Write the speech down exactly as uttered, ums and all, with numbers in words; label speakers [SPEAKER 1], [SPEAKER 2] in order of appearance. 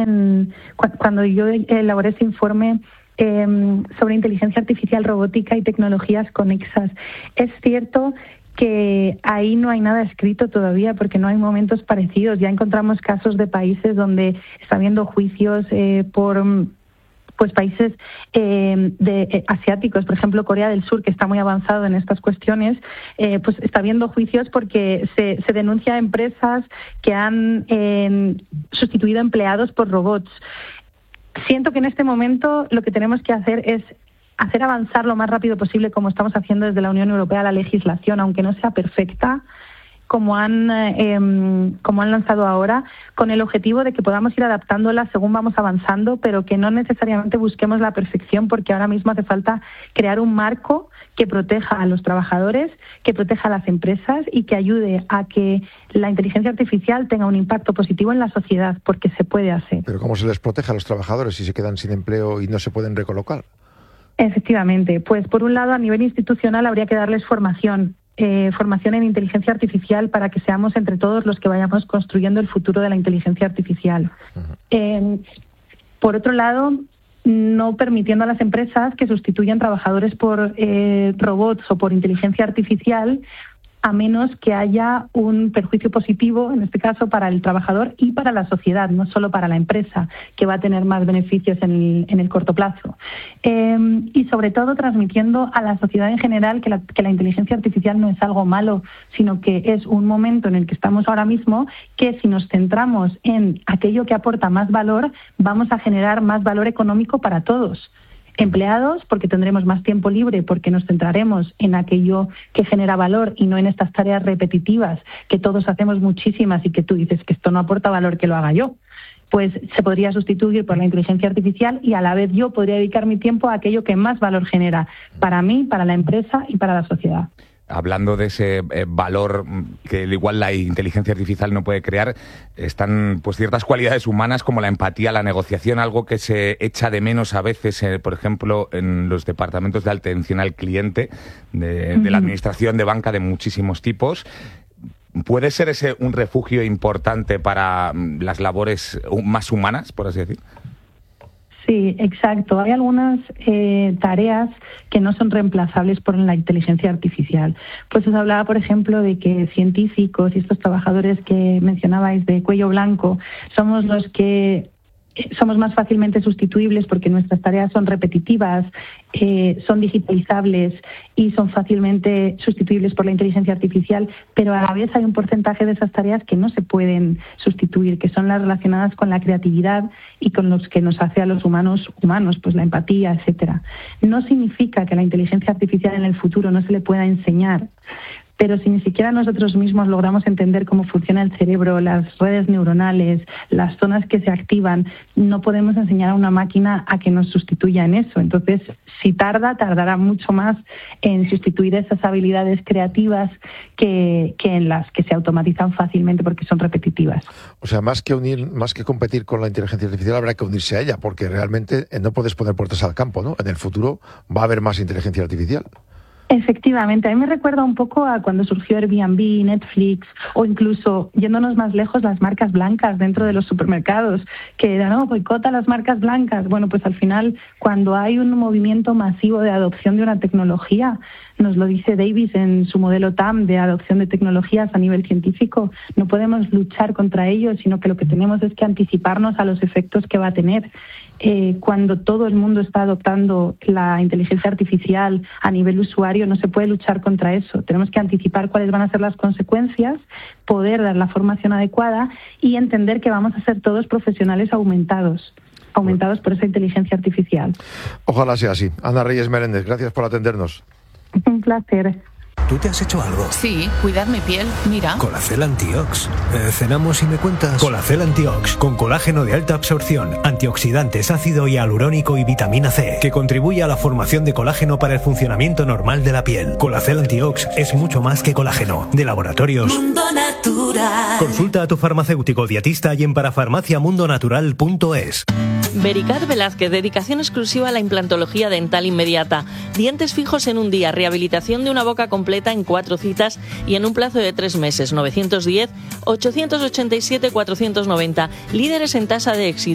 [SPEAKER 1] en cu- cuando yo elaboré ese informe eh, sobre inteligencia artificial, robótica y tecnologías conexas. Es cierto que ahí no hay nada escrito todavía porque no hay momentos parecidos. Ya encontramos casos de países donde está habiendo juicios eh, por pues países eh, de, eh, asiáticos, por ejemplo Corea del Sur, que está muy avanzado en estas cuestiones, eh, pues está habiendo juicios porque se, se denuncia a empresas que han eh, sustituido empleados por robots. Siento que en este momento lo que tenemos que hacer es hacer avanzar lo más rápido posible, como estamos haciendo desde la Unión Europea, la legislación, aunque no sea perfecta, como han eh, como han lanzado ahora, con el objetivo de que podamos ir adaptándola según vamos avanzando, pero que no necesariamente busquemos la perfección, porque ahora mismo hace falta crear un marco que proteja a los trabajadores, que proteja a las empresas y que ayude a que la inteligencia artificial tenga un impacto positivo en la sociedad, porque se puede hacer.
[SPEAKER 2] Pero ¿cómo se les protege a los trabajadores si se quedan sin empleo y no se pueden recolocar?
[SPEAKER 1] Efectivamente, pues por un lado a nivel institucional habría que darles formación, eh, formación en inteligencia artificial para que seamos entre todos los que vayamos construyendo el futuro de la inteligencia artificial. Uh-huh. Eh, por otro lado, no permitiendo a las empresas que sustituyan trabajadores por eh, robots o por inteligencia artificial, a menos que haya un perjuicio positivo, en este caso para el trabajador y para la sociedad, no solo para la empresa, que va a tener más beneficios en el, en el corto plazo. Eh, y sobre todo transmitiendo a la sociedad en general que la, que la inteligencia artificial no es algo malo, sino que es un momento en el que estamos ahora mismo, que si nos centramos en aquello que aporta más valor, vamos a generar más valor económico para todos. Empleados, porque tendremos más tiempo libre, porque nos centraremos en aquello que genera valor y no en estas tareas repetitivas que todos hacemos muchísimas y que tú dices que esto no aporta valor, que lo haga yo. Pues se podría sustituir por la inteligencia artificial y a la vez yo podría dedicar mi tiempo a aquello que más valor genera para mí, para la empresa y para la sociedad.
[SPEAKER 3] Hablando de ese eh, valor que igual la inteligencia artificial no puede crear, están pues ciertas cualidades humanas como la empatía, la negociación, algo que se echa de menos a veces, eh, por ejemplo, en los departamentos de atención al cliente, de, uh-huh. de la administración de banca de muchísimos tipos. ¿Puede ser ese un refugio importante para las labores más humanas, por así decir?
[SPEAKER 1] Sí, exacto. Hay algunas eh, tareas que no son reemplazables por la inteligencia artificial. Pues os hablaba, por ejemplo, de que científicos y estos trabajadores que mencionabais de cuello blanco somos los que somos más fácilmente sustituibles porque nuestras tareas son repetitivas, eh, son digitalizables y son fácilmente sustituibles por la inteligencia artificial, pero a la vez hay un porcentaje de esas tareas que no se pueden sustituir, que son las relacionadas con la creatividad y con los que nos hace a los humanos humanos, pues la empatía, etcétera. No significa que a la inteligencia artificial en el futuro no se le pueda enseñar, pero si ni siquiera nosotros mismos logramos entender cómo funciona el cerebro, las redes neuronales, las zonas que se activan, no podemos enseñar a una máquina a que nos sustituya en eso. Entonces, si tarda, tardará mucho más en sustituir esas habilidades creativas que, que en las que se automatizan fácilmente porque son repetitivas.
[SPEAKER 2] O sea, más que unir, más que competir con la inteligencia artificial, habrá que unirse a ella, porque realmente no puedes poner puertas al campo, ¿no? En el futuro va a haber más inteligencia artificial.
[SPEAKER 1] Efectivamente, a mí me recuerda un poco a cuando surgió Airbnb, Netflix o incluso, yéndonos más lejos, las marcas blancas dentro de los supermercados, que eran, no, boicota las marcas blancas. Bueno, pues al final, cuando hay un movimiento masivo de adopción de una tecnología, nos lo dice Davis en su modelo T A M de adopción de tecnologías a nivel científico, no podemos luchar contra ello, sino que lo que tenemos es que anticiparnos a los efectos que va a tener. Eh, cuando todo el mundo está adoptando la inteligencia artificial a nivel usuario, no se puede luchar contra eso. Tenemos que anticipar cuáles van a ser las consecuencias, poder dar la formación adecuada y entender que vamos a ser todos profesionales aumentados, aumentados por esa inteligencia artificial.
[SPEAKER 2] Ojalá sea así. Ana Reyes Meréndez, gracias por atendernos.
[SPEAKER 1] Un placer.
[SPEAKER 4] ¿Tú te has hecho algo?
[SPEAKER 5] Sí, cuidar mi piel, mira.
[SPEAKER 4] Colacel Antiox. Eh, cenamos y me cuentas. Colacel Antiox, con colágeno de alta absorción, antioxidantes, ácido hialurónico y vitamina C, que contribuye a la formación de colágeno para el funcionamiento normal de la piel. Colacel Antiox es mucho más que colágeno. De Laboratorios
[SPEAKER 6] Mundo Natural.
[SPEAKER 4] Consulta a tu farmacéutico dietista y en parafarmacia mundo natural punto es.
[SPEAKER 7] Vericat Velázquez, dedicación exclusiva a la implantología dental inmediata. Dientes fijos en un día, rehabilitación de una boca completa en cuatro citas y en un plazo de tres meses. novecientos diez, ochocientos ochenta y siete, cuatrocientos noventa. Líderes en tasa de éxito.